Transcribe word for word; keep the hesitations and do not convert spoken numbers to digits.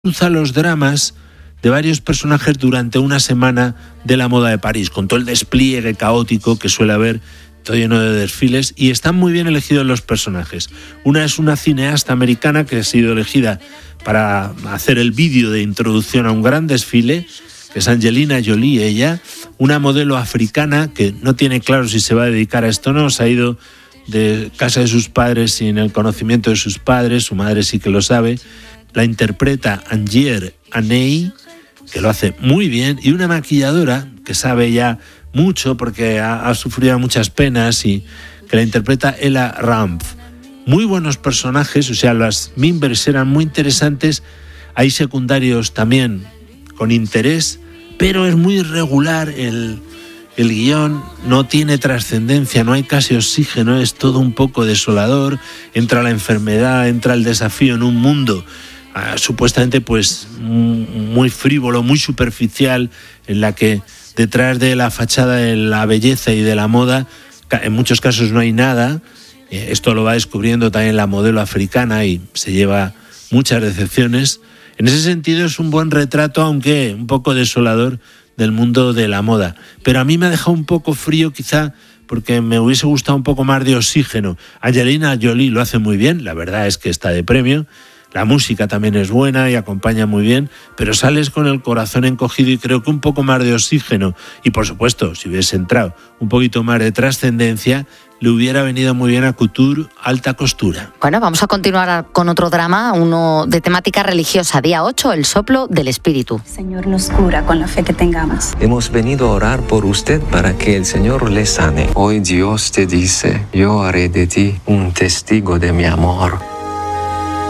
cruza los dramas de varios personajes durante una semana de la moda de París, con todo el despliegue caótico que suele haber, todo lleno de desfiles, y están muy bien elegidos los personajes. Una es una cineasta americana que ha sido elegida para hacer el vídeo de introducción a un gran desfile, que es Angelina Jolie, ella, una modelo africana que no tiene claro si se va a dedicar a esto o no, se ha ido de casa de sus padres sin el conocimiento de sus padres, su madre sí que lo sabe. La interpreta Angier Anei, que lo hace muy bien, y una maquilladora que sabe ya mucho porque ha, ha sufrido muchas penas y que la interpreta Ella Ramph. Muy buenos personajes, o sea, las members eran muy interesantes, hay secundarios también con interés, pero es muy irregular el, el guión, no tiene trascendencia, no hay casi oxígeno, es todo un poco desolador, entra la enfermedad, entra el desafío en un mundo Uh, supuestamente pues muy frívolo, muy superficial, en la que detrás de la fachada de la belleza y de la moda en muchos casos no hay nada. Eh, esto lo va descubriendo también la modelo africana y se lleva muchas decepciones. En ese sentido es un buen retrato, aunque un poco desolador, del mundo de la moda, pero a mí me ha dejado un poco frío, quizá porque me hubiese gustado un poco más de oxígeno. Angelina Jolie lo hace muy bien, la verdad es que está de premio. La música también es buena y acompaña muy bien, pero sales con el corazón encogido y creo que un poco más de oxígeno. Y por supuesto, si hubiese entrado un poquito más de trascendencia, le hubiera venido muy bien a Couture Alta Costura. Bueno, vamos a continuar con otro drama, uno de temática religiosa. Día ocho, el soplo del Espíritu. Señor nos cura con la fe que tengamos. Hemos venido a orar por usted para que el Señor le sane. Hoy Dios te dice, yo haré de ti un testigo de mi amor.